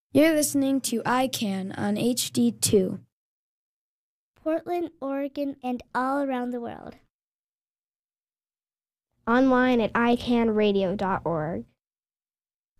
You're listening to iCan on HD2. Portland, Oregon, and all around the world. Online at icanradio.org.